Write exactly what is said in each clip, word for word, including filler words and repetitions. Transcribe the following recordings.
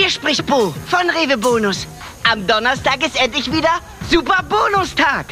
Hier spricht Bo von Rewe Bonus. Am Donnerstag ist endlich wieder Super Bonustag.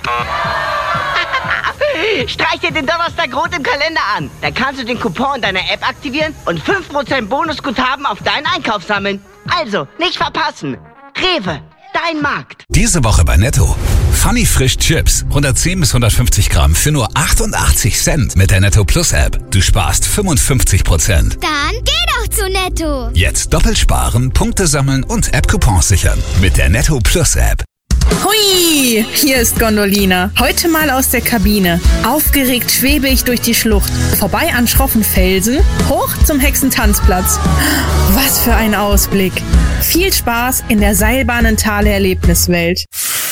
Streich dir den Donnerstag rot im Kalender an. Dann kannst du den Coupon in deiner App aktivieren und fünf Prozent Bonusguthaben auf deinen Einkauf sammeln. Also, nicht verpassen. Rewe, dein Markt. Diese Woche bei Netto. Funny Frisch Chips. hundertzehn bis hundertfünfzig Gramm für nur achtundachtzig Cent mit der Netto Plus App. Du sparst fünfundfünfzig Prozent. Dann geh doch zu Netto. Jetzt doppelt sparen, Punkte sammeln und App-Coupons sichern. Mit der Netto Plus App. Hui, hier ist Gondolina. Heute mal aus der Kabine. Aufgeregt schwebe ich durch die Schlucht. Vorbei an schroffen Felsen, hoch zum Hexentanzplatz. Was für ein Ausblick. Viel Spaß in der Seilbahnentale-Erlebniswelt.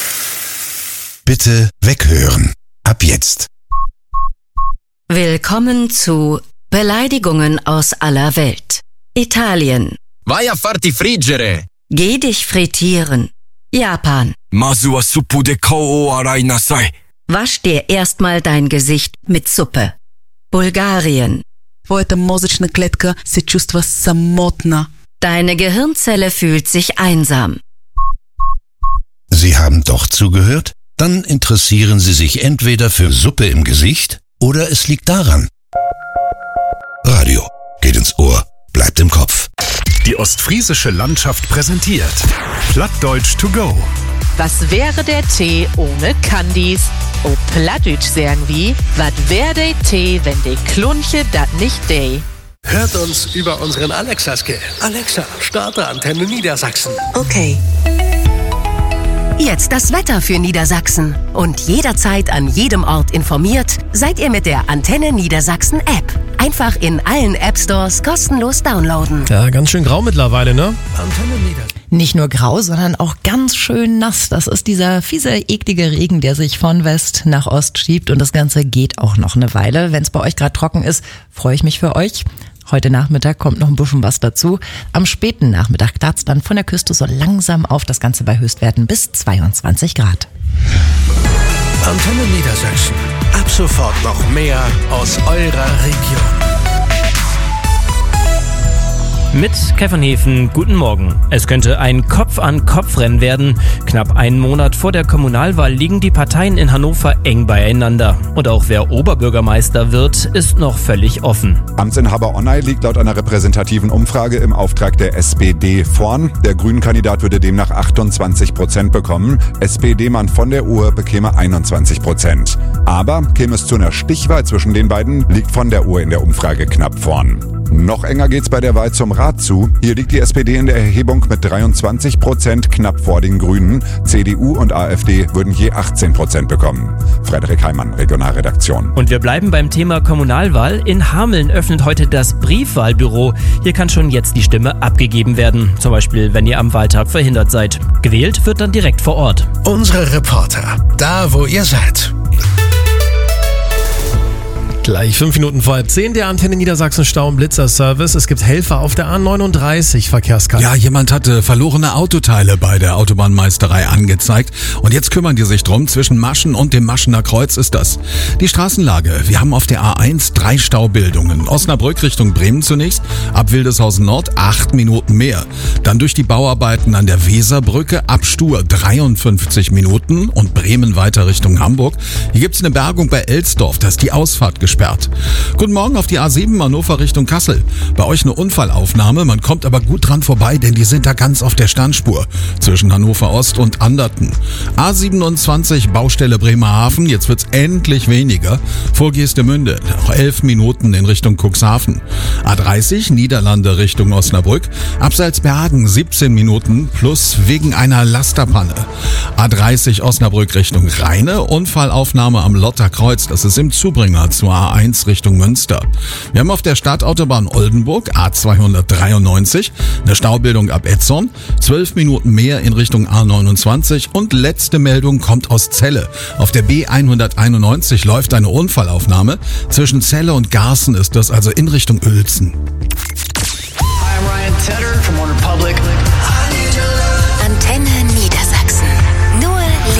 Bitte weghören. Ab jetzt. Willkommen zu Beleidigungen aus aller Welt. Italien. Vai a farti friggere. Geh dich frittieren. Japan. Masu wa suppu de kou o arai nasai. Wasch dir erstmal dein Gesicht mit Suppe. Bulgarien. Твоята мозъчна клетка се чувства самотна. Deine Gehirnzelle fühlt sich einsam. Sie haben doch zugehört? Dann interessieren Sie sich entweder für Suppe im Gesicht oder es liegt daran. Radio geht ins Ohr, bleibt im Kopf. Die ostfriesische Landschaft präsentiert Plattdeutsch to go. Was wäre der Tee ohne Candies? O Plattdeutsch sagen wie, wat wär der Tee, wenn de Klunche dat nicht de? Hört uns über unseren Alexa-Skill. Alexa, starte Antenne Niedersachsen. Okay. Jetzt das Wetter für Niedersachsen. Und jederzeit an jedem Ort informiert, seid ihr mit der Antenne Niedersachsen App. Einfach in allen App-Stores kostenlos downloaden. Ja, ganz schön grau mittlerweile, ne? Antenne Niedersachsen. Nicht nur grau, sondern auch ganz schön nass. Das ist dieser fiese, eklige Regen, der sich von West nach Ost schiebt. Und das Ganze geht auch noch eine Weile. Wenn es bei euch gerade trocken ist, freue ich mich für euch. Heute Nachmittag kommt noch ein bisschen was dazu. Am späten Nachmittag klärt's dann von der Küste so langsam auf. Das Ganze bei Höchstwerten bis zweiundzwanzig Grad. Antenne Niedersachsen. Ab sofort noch mehr aus eurer Region. Mit Kevin Hefen, guten Morgen. Es könnte ein Kopf-an-Kopf-Rennen werden. Knapp einen Monat vor der Kommunalwahl liegen die Parteien in Hannover eng beieinander. Und auch wer Oberbürgermeister wird, ist noch völlig offen. Amtsinhaber Onay liegt laut einer repräsentativen Umfrage im Auftrag der S P D vorn. Der Grünen-Kandidat würde demnach achtundzwanzig Prozent bekommen. S P D-Mann von der Uhr bekäme einundzwanzig Prozent. Aber käme es zu einer Stichwahl zwischen den beiden, liegt von der Uhr in der Umfrage knapp vorn. Noch enger geht's bei der Wahl zum Rat zu. Hier liegt die S P D in der Erhebung mit dreiundzwanzig Prozent knapp vor den Grünen. C D U und AfD würden je achtzehn Prozent bekommen. Frederik Heimann, Regionalredaktion. Und wir bleiben beim Thema Kommunalwahl. In Hameln öffnet heute das Briefwahlbüro. Hier kann schon jetzt die Stimme abgegeben werden. Zum Beispiel, wenn ihr am Wahltag verhindert seid. Gewählt wird dann direkt vor Ort. Unsere Reporter, da wo ihr seid. Gleich fünf Minuten vor halb zehn, der Antenne Niedersachsen Stau- und Blitzer-Service. Es gibt Helfer auf der A neununddreißig, Verkehrskarte. Ja, jemand hatte verlorene Autoteile bei der Autobahnmeisterei angezeigt. Und jetzt kümmern die sich drum. Zwischen Maschen und dem Maschener Kreuz ist das. Die Straßenlage. Wir haben auf der A eins drei Staubildungen. Osnabrück Richtung Bremen zunächst. Ab Wildeshausen Nord acht Minuten mehr. Dann durch die Bauarbeiten an der Weserbrücke ab Stur dreiundfünfzig Minuten. Und Bremen weiter Richtung Hamburg. Hier gibt's eine Bergung bei Elsdorf. Da ist die Ausfahrt gesperrt. Guten Morgen auf die A sieben Hannover Richtung Kassel. Bei euch eine Unfallaufnahme, man kommt aber gut dran vorbei, denn die sind da ganz auf der Standspur zwischen Hannover Ost und Anderten. A siebenundzwanzig Baustelle Bremerhaven, jetzt wird's endlich weniger. Vor Geestemünde, noch elf Minuten in Richtung Cuxhaven. A dreißig Niederlande Richtung Osnabrück, ab Salzbergen siebzehn Minuten plus wegen einer Lasterpanne. A dreißig Osnabrück Richtung Rheine, Unfallaufnahme am Lotterkreuz, das ist im Zubringer zur A eins Richtung Münster. Wir haben auf der Stadtautobahn Oldenburg A zweihundertdreiundneunzig eine Staubildung ab Etzern, zwölf Minuten mehr in Richtung A neunundzwanzig und letzte Meldung kommt aus Celle. Auf der B hunderteinundneunzig läuft eine Unfallaufnahme. Zwischen Celle und Garßen ist das also in Richtung Uelzen.